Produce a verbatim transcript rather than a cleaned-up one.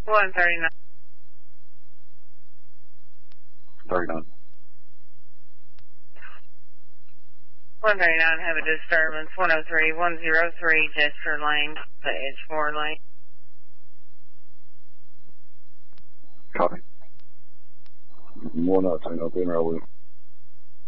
one thirty-nine. thirty-nine. one thirty-nine, have a disturbance. one oh three, one oh three, Jester Lane, the Edgemoor Lane. Copy. one oh two, I'll be in there with you.